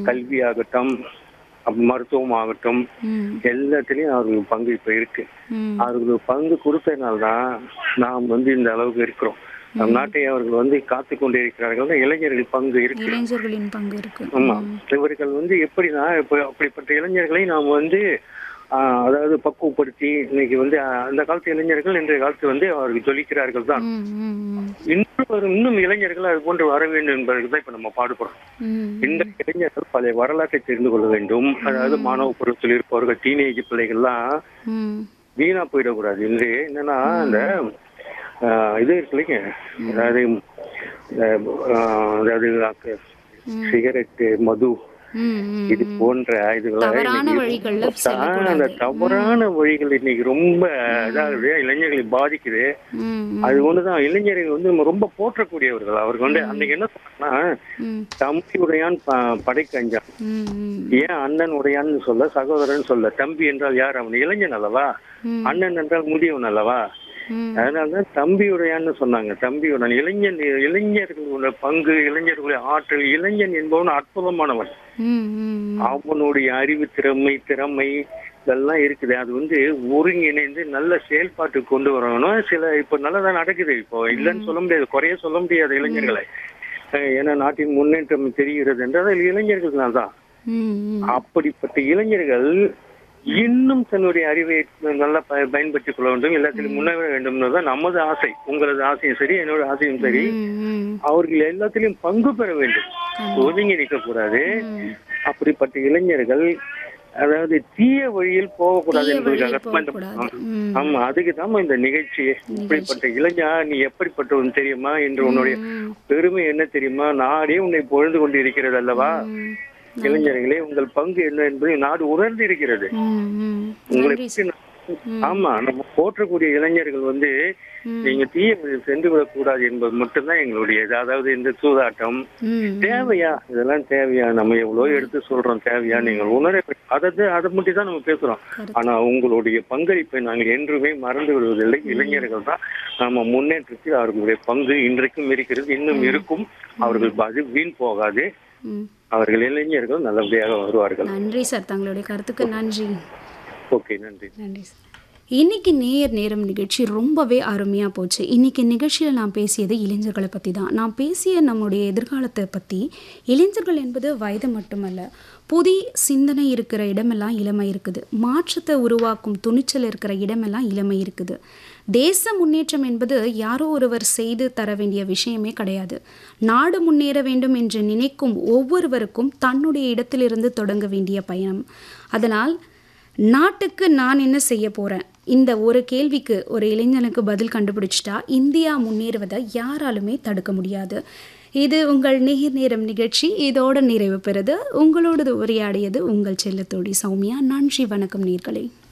கல்வியாகட்டும், மருத்துவம் ஆகட்டும், எல்லாத்துலயும் அவர்களுக்கு பங்கு இப்ப இருக்கு. அவர்களுக்கு பங்கு கொடுத்ததுனால்தான் நாம் இந்த அளவுக்கு இருக்கிறோம். நம் நாட்டை அவர்கள் காத்து கொண்டே இருக்கிறார்கள். இளைஞர்கள் பங்கு இருக்கு. இளைஞர்களின் பங்கு இருக்கு. ஆமா, இவர்கள் எப்படின்னா இப்ப அப்படிப்பட்ட இளைஞர்களை நாம் அதாவது பக்குவப்படுத்தி இன்னைக்கு அந்த காலத்து இளைஞர்கள் இன்றைய காலத்து அவர்கள் ஜொலிக்கிறார்கள் தான். இன்னும் இளைஞர்கள் அது போன்று வர வேண்டும் என்பதற்கு தான் இப்ப நம்ம பாடுபடுறோம். இந்த இளைஞர்கள் பழைய வரலாற்றை தெரிந்து கொள்ள வேண்டும். அதாவது மாணவ பருவத்தில் இருப்பவர்கள், டீனேஜ் பிள்ளைகள்லாம் வீணா போயிடக்கூடாது. இன்று என்னன்னா அந்த இது இருக்கு இல்லைங்க, அதாவது சிகரெட்டு, மது, இது போன்ற அந்த தவறான வழிகள் இன்னைக்கு ரொம்ப இதாகுது, இளைஞர்களை பாதிக்குது. அது ஒண்ணுதான் இளைஞர்கள் ரொம்ப போற்றக்கூடியவர்கள். அவர்கள் அன்னைக்கு என்ன சொன்னா, தம்பி உடையான் படைக்கு அஞ்சான். ஏன் அண்ணன் உடையான்னு சொல்ல, சகோதரன் சொல்ல. தம்பி என்றால் யார்? அவன் இளைஞன் அல்லவா? அண்ணன் என்றால் முதியவன் அல்லவா? அதனாலதான் தம்பியுடையான்னு சொன்னாங்க. தம்பியுடன் இளைஞர்களுடைய பங்கு, இளைஞர்களுடைய ஆற்றல். இளைஞன் என்பவன் அற்புதமானவன். அவனுடைய அறிவு, திறமை இதெல்லாம் இருக்குது. அது ஒருங்கிணைந்து நல்ல செயல்பாட்டு கொண்டு வரணும். இப்ப நல்லதான் நடக்குது. இப்போ இல்லைன்னு சொல்ல முடியாது, குறைய சொல்ல முடியாது இளைஞர்களை. ஏன்னா நாட்டின் முன்னேற்றம் தெரிகிறது என்றால் இளைஞர்கள்னால்தான். அப்படிப்பட்ட இளைஞர்கள் இன்னும் தன்னுடைய அறிவை நல்லா பயன்படுத்திக் கொள்ள வேண்டும், எல்லாத்திலும் முன்னேற வேண்டும் தான் நமது ஆசை. உங்களது ஆசையும் சரி, என்னோட ஆசையும் சரி. அவர்கள் எல்லாத்திலையும் பங்கு பெற வேண்டும், ஒதுங்கி நிற்க கூடாது. அப்படிப்பட்ட இளைஞர்கள் அதாவது தீய வழியில் போகக்கூடாது என்பதற்காக ஆமா, அதுக்கு தான் இந்த நிகழ்ச்சி. இப்படிப்பட்ட இளைஞா, நீ எப்படிப்பட்டவன் தெரியுமா என்று உன்னுடைய பெருமை என்ன தெரியுமா? நாடே உன்னை பொழுது கொண்டு இருக்கிறது அல்லவா? இளைஞர்களே, உங்கள் பங்கு என்ன என்பதை நாடு உணர்ந்து இருக்கிறது. உங்களை ஆமா, நம்ம போற்றக்கூடிய இளைஞர்கள் நீங்க தீய சென்று விடக்கூடாது என்பது மட்டும்தான் எங்களுடைய. அதாவது இந்த சூதாட்டம் தேவையா? இதெல்லாம் தேவையா? நம்ம எவ்வளவு எடுத்து சொல்றோம், தேவையா? நீங்கள் உணர அதை மட்டும் தான் நம்ம பேசுறோம். ஆனா உங்களுடைய பங்களிப்பை நாங்கள் என்றுமே மறந்து விடுவதில்லை. இளைஞர்கள் தான் நம்ம முன்னேற்றத்தில் அவர்களுடைய பங்கு இன்றைக்கும் இருக்கிறது, இன்னும் இருக்கும். அவர்கள் அது வீண் போகாது. அவர்கள் இளைஞர்கள் நல்லபடியாக வருவார்கள். நன்றி சார், தங்களுடைய கருத்துக்கு நன்றி. ஓகே, நன்றி. நன்றி சார். இன்னைக்கு நேரம் நிகழ்ச்சி ரொம்பவே அருமையாக போச்சு. இன்னைக்கு நிகழ்ச்சியில் நான் பேசியது இளைஞர்களை பற்றி தான். நான் பேசிய நம்முடைய எதிர்காலத்தை பற்றி. இளைஞர்கள் என்பது வயது மட்டுமல்ல, புதிய சிந்தனை இருக்கிற இடமெல்லாம் இளமை இருக்குது. மாற்றத்தை உருவாக்கும் துணிச்சல் இருக்கிற இடமெல்லாம் இளமை இருக்குது. தேச முன்னேற்றம் என்பது யாரோ ஒருவர் செய்து தர வேண்டிய விஷயமே கிடையாது. நாடு முன்னேற வேண்டும் என்று நினைக்கும் ஒவ்வொருவருக்கும் தன்னுடைய இடத்திலிருந்து தொடங்க வேண்டிய பயணம். அதனால் நாட்டுக்கு நான் என்ன செய்ய போகிறேன், இந்த ஒரு கேள்விக்கு ஒரு இளைஞனுக்கு பதில் கண்டுபிடிச்சிட்டா இந்தியா முன்னேறுவதை யாராலுமே தடுக்க முடியாது. இது உங்கள் நேரம் நிகழ்ச்சி இதோடு நிறைவு பெறுது. உங்களோடு உரையாடியது உங்கள் செல்லத்தோடி சௌமியா. நன்றி, வணக்கம் நேயர்களே.